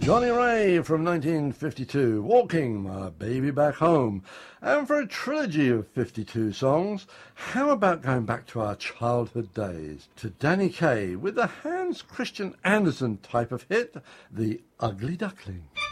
Johnny Ray from 1952, Walking My Baby Back Home. And for a trilogy of 52 songs, how about going back to our childhood days, to Danny Kaye with the Hans Christian Andersen type of hit, The Ugly Duckling.